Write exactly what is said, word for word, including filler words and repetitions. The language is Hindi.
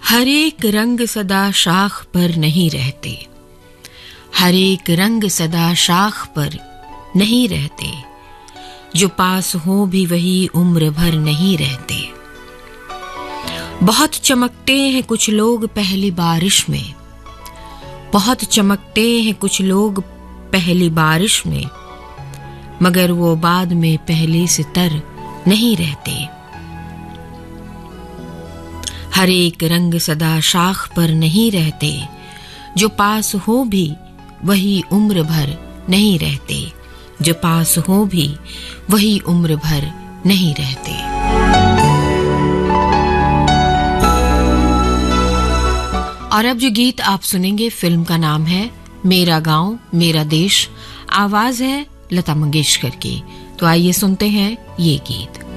हर एक रंग सदा शाख पर नहीं रहते, हर एक रंग सदा शाख पर नहीं रहते, जो पास हो भी वही उम्र भर नहीं रहते। बहुत चमकते हैं कुछ लोग पहली बारिश में, बहुत चमकते हैं कुछ लोग पहली बारिश में, मगर वो बाद में पहले से तर नहीं रहते। हर एक रंग सदा शाख पर नहीं रहते, जो पास हो भी वही उम्र भर नहीं रहते, जो पास हो भी वही उम्र भर नहीं रहते। और अब जो गीत आप सुनेंगे फिल्म का नाम है मेरा गांव मेरा देश, आवाज है लता मंगेशकर की। तो आइए सुनते हैं ये गीत।